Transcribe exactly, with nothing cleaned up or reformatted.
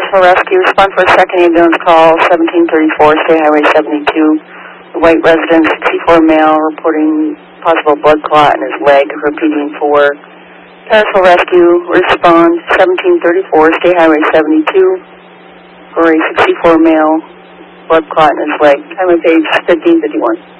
Parsonal Rescue, respond for a second ambulance call, seventeen thirty-four, State Highway seventy-two. The white resident, sixty-four male, reporting possible blood clot in his leg, repeating for Parsonal Rescue, respond seventeen thirty-four, State Highway seventy-two, for a sixty-four male, blood clot in his leg. Highway page fifteen fifty-one.